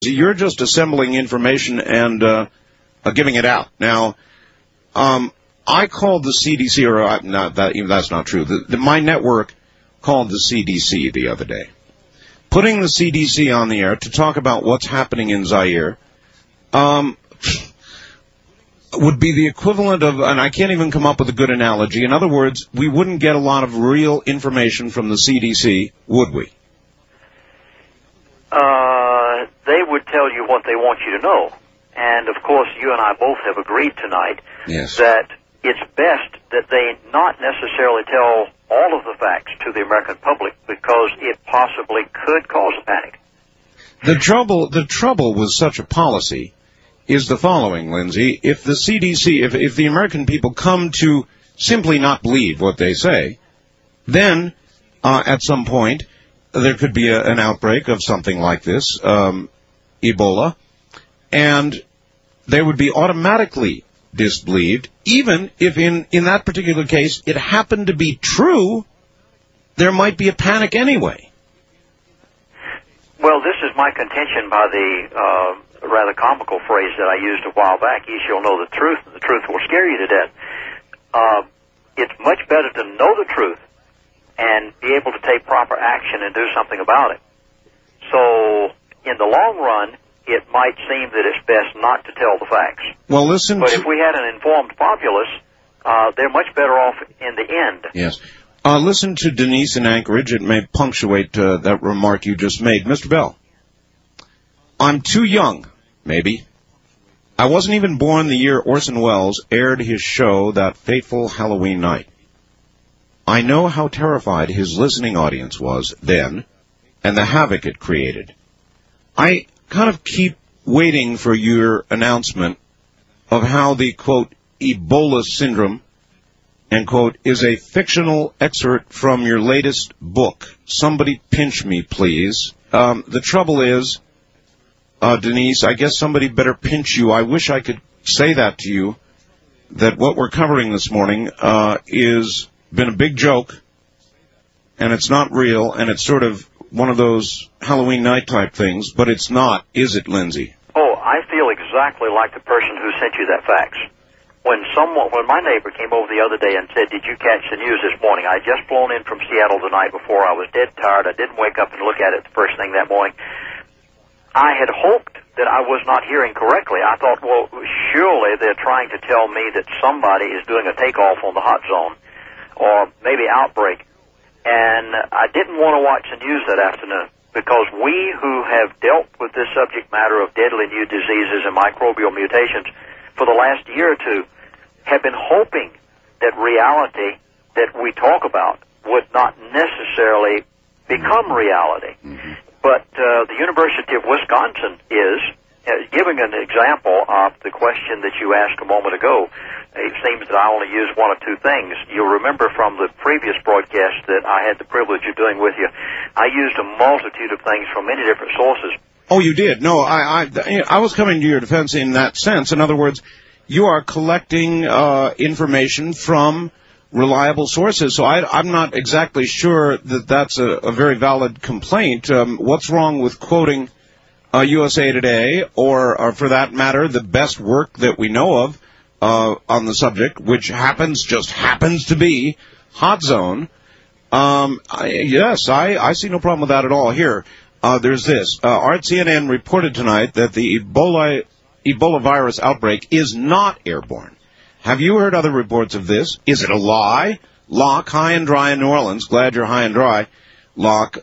You're just assembling information and giving it out. Now, I called the CDC, or that's not true. My network called the CDC the other day, putting the CDC on the air to talk about what's happening in Zaire. Would be the equivalent of, and I can't even come up with a good analogy. In other words, we wouldn't get a lot of real information from the CDC, would we? They would tell you what they want you to know. And, of course, you and I both have agreed tonight that it's best that they not necessarily tell all of the facts to the American public because it possibly could cause a panic. The trouble with such a policy is the following, Lindsay. If the CDC, if the American people come to simply not believe what they say, then at some point there could be an outbreak of something like this, Ebola, and they would be automatically disbelieved, even if in that particular case it happened to be true, there might be a panic anyway. Well, this is my contention by the rather comical phrase that I used a while back: "Ye shall know the truth, and the truth will scare you to death." It's much better to know the truth and be able to take proper action and do something about it. So, in the long run, it might seem that it's best not to tell the facts. Well, listen. But if we had an informed populace, they're much better off in the end. Yes. Listen to Denise in Anchorage. It may punctuate that remark you just made. Mr. Bell, I'm too young, maybe. I wasn't even born the year Orson Welles aired his show that fateful Halloween night. I know how terrified his listening audience was then, and the havoc it created. I kind of keep waiting for your announcement of how the, quote, Ebola syndrome, end quote, is a fictional excerpt from your latest book. Somebody pinch me, please. The trouble is, Denise, I guess somebody better pinch you. I wish I could say that to you, that what we're covering this morning is been a big joke, and it's not real, and it's sort of one of those Halloween night type things, but it's not, is it, Lindsay? Oh, I feel exactly like the person who sent you that fax. When my neighbor came over the other day and said, "Did you catch the news this morning?" I had just flown in from Seattle the night before. I was dead tired. I didn't wake up and look at it the first thing that morning. I had hoped that I was not hearing correctly. I thought, well, surely they're trying to tell me that somebody is doing a takeoff on the hot zone, or maybe outbreak. And I didn't want to watch the news that afternoon, because we who have dealt with this subject matter of deadly new diseases and microbial mutations for the last year or two have been hoping that reality that we talk about would not necessarily become reality. Mm-hmm. But the University of Wisconsin is giving an example of the question that you asked a moment ago. It seems that I only used one or two things. You'll remember from the previous broadcast that I had the privilege of doing with you, I used a multitude of things from many different sources. Oh, you did? No, I was coming to your defense in that sense. In other words, you are collecting information from reliable sources. So I'm not exactly sure that that's a very valid complaint. What's wrong with quoting USA Today or for that matter, the best work that we know of on the subject, which just happens to be Hot Zone? Yes, I see no problem with that at all. Here, there's this. CNN reported tonight that the Ebola virus outbreak is not airborne. Have you heard other reports of this? Is it a lie? Locke, high and dry in New Orleans. Glad you're high and dry, Locke.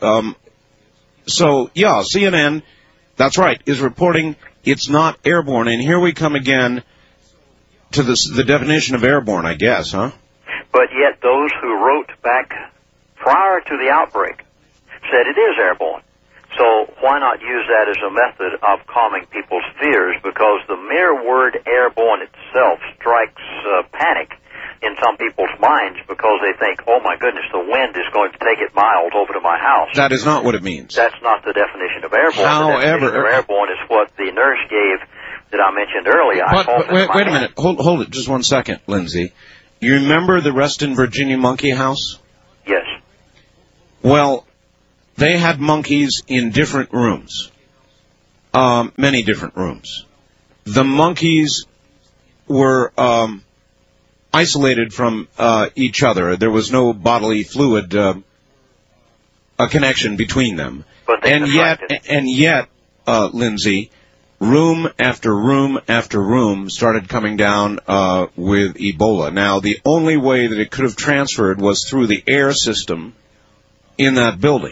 So, yeah, CNN, that's right, is reporting it's not airborne. And here we come again to the definition of airborne, I guess, huh? But yet those who wrote back prior to the outbreak said it is airborne. So why not use that as a method of calming people's fears? Because the mere word airborne itself strikes panic in some people's minds because they think, oh my goodness, the wind is going to take it miles over to my house. That is not what it means. That's not the definition of airborne. However, the definition of airborne is what the nurse gave that I mentioned earlier. But wait a minute. Hold it just 1 second, Lindsay. You remember the Reston, Virginia monkey house? Yes. Well, they had monkeys in different rooms. many different rooms. The monkeys were isolated from each other. There was no bodily fluid a connection between them. And yet, Lindsay, room after room after room started coming down with Ebola. Now, the only way that it could have transferred was through the air system in that building.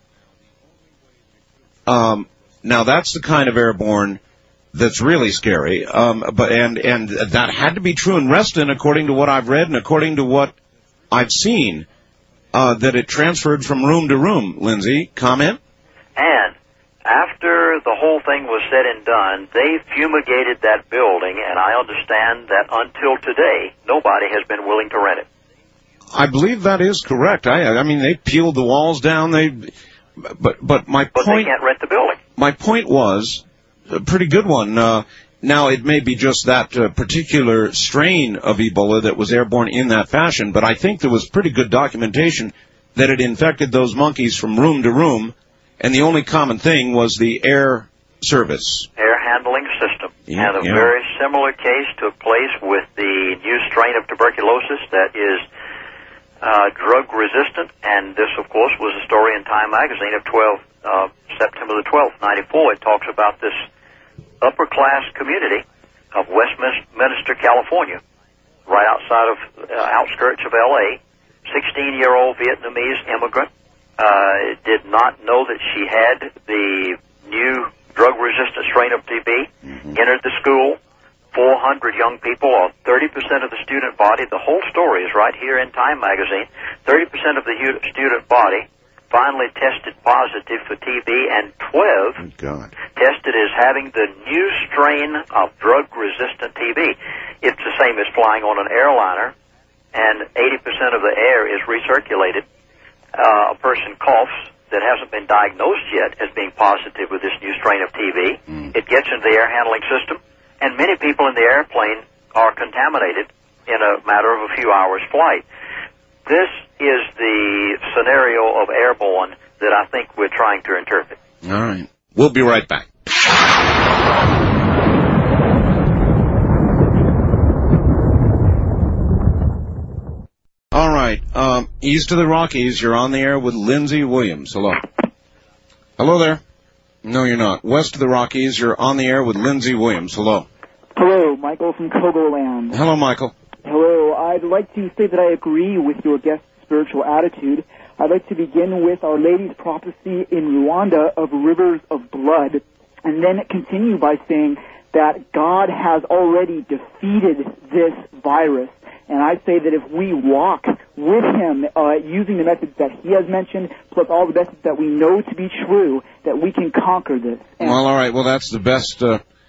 Now, that's the kind of airborne that's really scary. And that had to be true in Reston, according to what I've read and according to what I've seen, that it transferred from room to room. Lindsay, comment? And after the whole thing was said and done, they fumigated that building, and I understand that until today, nobody has been willing to rent it. I believe that is correct. I mean, they peeled the walls down. But my point. But they can't rent the building. My point was a pretty good one. Now, it may be just that particular strain of Ebola that was airborne in that fashion, but I think there was pretty good documentation that it infected those monkeys from room to room, and the only common thing was the air service. Air handling system. Yeah, and a very similar case took place with the new strain of tuberculosis that is drug-resistant, and this, of course, was a story in Time magazine of September the 12th, 94. It talks about this upper-class community of Westminster, California, right outside of outskirts of L.A., 16-year-old Vietnamese immigrant, did not know that she had the new drug-resistant strain of TB, entered the school, 400 young people, or 30% of the student body. The whole story is right here in Time magazine. 30% of the student body finally tested positive for TB, and 12 tested as having the new strain of drug-resistant TB. It's the same as flying on an airliner, and 80% of the air is recirculated. A person coughs that hasn't been diagnosed yet as being positive with this new strain of TB. It gets into the air handling system, and many people in the airplane are contaminated in a matter of a few hours' flight. This is the scenario of airborne that I think we're trying to interpret. All right. We'll be right back. All right. East of the Rockies, you're on the air with Lindsay Williams. Hello. Hello there. No, you're not. West of the Rockies, you're on the air with Lindsay Williams. Hello. Hello, Michael from Kogoland. Hello, Michael. Hello. I'd like to say that I agree with your guest's spiritual attitude. I'd like to begin with Our Lady's prophecy in Rwanda of rivers of blood, and then continue by saying that God has already defeated this virus. And I say that if we walk with Him, using the methods that He has mentioned, plus all the methods that we know to be true, that we can conquer this. Well, all right. Well, that's the best.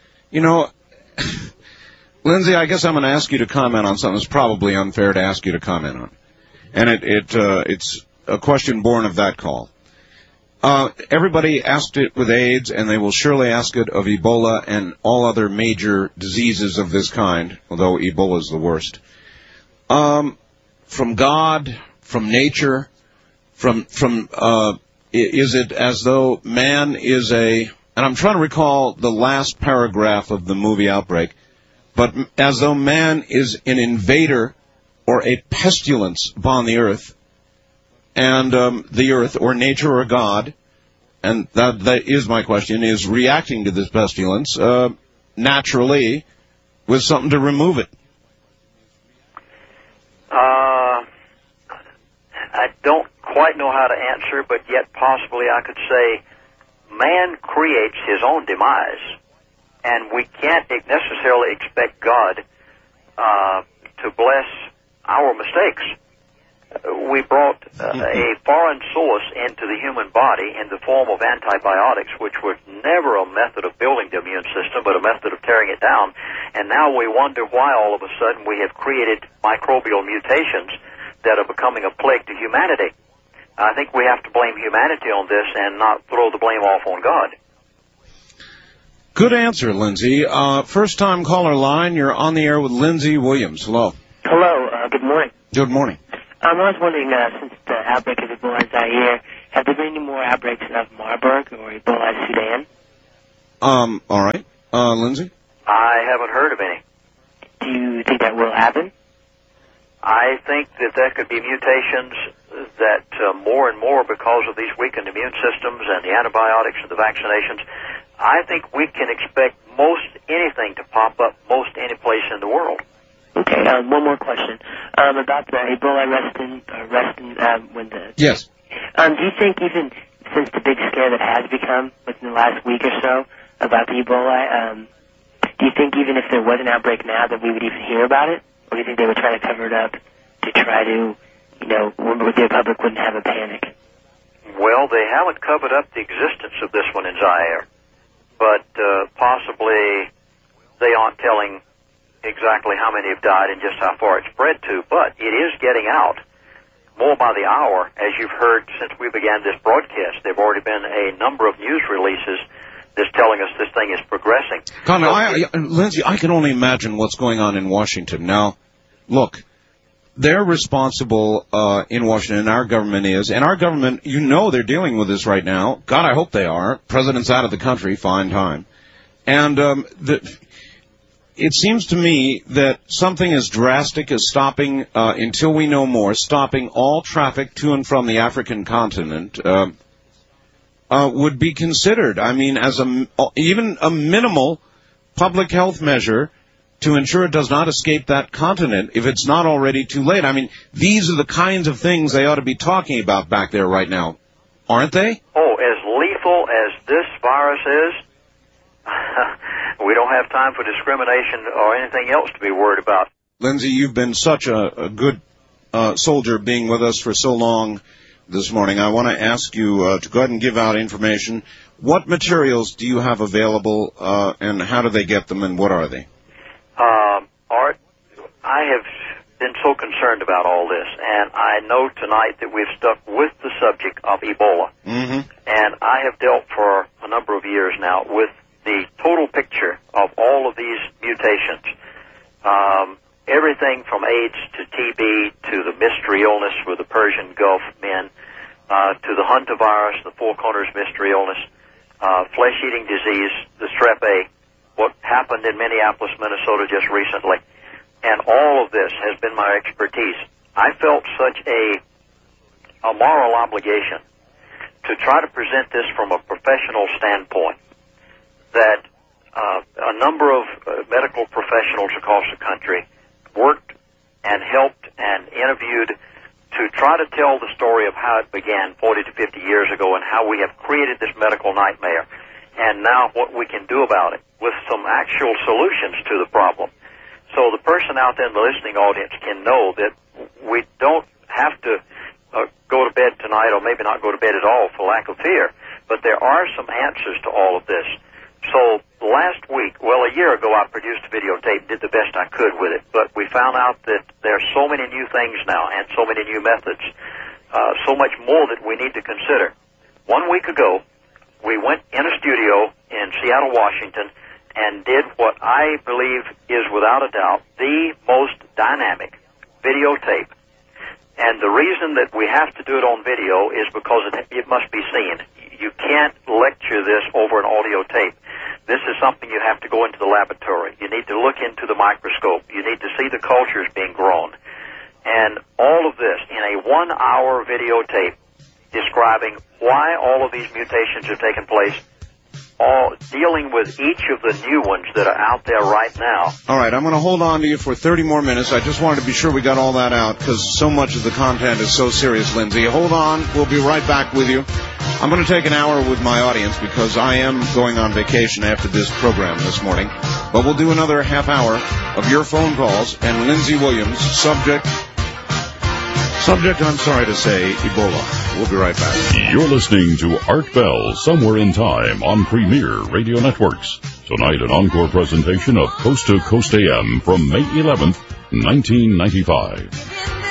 Lindsay, I guess I'm going to ask you to comment on something that's probably unfair to ask you to comment on. And it's a question born of that call. Everybody asked it with AIDS, and they will surely ask it of Ebola and all other major diseases of this kind, although Ebola is the worst. From God, from nature, is it as though man is and I'm trying to recall the last paragraph of the movie Outbreak, but as though man is an invader or a pestilence upon the earth, and the earth or nature or God, and that is my question, is reacting to this pestilence naturally with something to remove it. I don't quite know how to answer, but yet possibly I could say man creates his own demise, and we can't necessarily expect God to bless our mistakes. We brought a foreign source into the human body in the form of antibiotics, which was never a method of building the immune system, but a method of tearing it down. And now we wonder why all of a sudden we have created microbial mutations that are becoming a plague to humanity. I think we have to blame humanity on this and not throw the blame off on God. Good answer, Lindsay. First-time caller line, you're on the air with Lindsay Williams. Hello. Hello. Good morning. Good morning. I was wondering, since the outbreak of Ebola is out here, have there been any more outbreaks of Marburg or Ebola Sudan? All right. Lindsay? I haven't heard of any. Do you think that will happen? I think that there could be mutations that more and more, because of these weakened immune systems and the antibiotics and the vaccinations, I think we can expect most anything to pop up most any place in the world. Okay, one more question. About the Ebola Yes. Do you think even since the big scare that has become within the last week or so about the Ebola, do you think even if there was an outbreak now that we would even hear about it? Or do you think they would try to cover it up to try to, the public wouldn't have a panic? Well, they haven't covered up the existence of this one in Zaire, but possibly they aren't telling exactly how many have died and just how far it's spread to, but it is getting out more by the hour. As you've heard since we began this broadcast, there have already been a number of news releases that's telling us this thing is progressing. Connor, Lindsay, I can only imagine what's going on in Washington. Now, look, they're responsible in Washington, and our government is. And our government, they're dealing with this right now. God, I hope they are. President's out of the country, fine time. And it seems to me that something as drastic as stopping, until we know more, stopping all traffic to and from the African continent would be considered. I mean, as even a minimal public health measure to ensure it does not escape that continent if it's not already too late. I mean, these are the kinds of things they ought to be talking about back there right now, aren't they? Oh, as lethal as this virus is, we don't have time for discrimination or anything else to be worried about. Lindsay, you've been such a good soldier being with us for so long this morning. I want to ask you to go ahead and give out information. What materials do you have available, and how do they get them, and what are they? Art, I have been so concerned about all this, and I know tonight that we've stuck with the subject of Ebola. Mm-hmm. And I have dealt for a number of years now with the total picture of all of these mutations. Everything from AIDS to TB to the mystery illness with the Persian Gulf men, to the hantavirus, the Four Corners mystery illness, flesh-eating disease, the Strep A, what happened in Minneapolis, Minnesota just recently. And all of this has been my expertise. I felt such a moral obligation to try to present this from a professional standpoint that a number of medical professionals across the country worked and helped and interviewed to try to tell the story of how it began 40 to 50 years ago and how we have created this medical nightmare, and now what we can do about it with some actual solutions to the problem. So the person out there in the listening audience can know that we don't have to go to bed tonight, or maybe not go to bed at all for lack of fear, but there are some answers to all of this. So last week, a year ago, I produced a videotape, did the best I could with it, but we found out that there are so many new things now and so many new methods, so much more that we need to consider. 1 week ago, we went in a studio in Seattle, Washington, and did what I believe is without a doubt the most dynamic videotape. And the reason that we have to do it on video is because it must be seen. You can't lecture this over an audio tape. This is something you have to go into the laboratory. You need to look into the microscope. You need to see the cultures being grown. And all of this in a 1-hour videotape describing why all of these mutations have taken place, all dealing with each of the new ones that are out there right now. All right, I'm going to hold on to you for 30 more minutes. I just wanted to be sure we got all that out because so much of the content is so serious, Lindsay. Hold on. We'll be right back with you. I'm going to take an hour with my audience because I am going on vacation after this program this morning. But we'll do another half hour of your phone calls and Lindsay Williams, subject, I'm sorry to say, Ebola. We'll be right back. You're listening to Art Bell, Somewhere in Time on Premier Radio Networks. Tonight, an encore presentation of Coast to Coast AM from May 11th, 1995.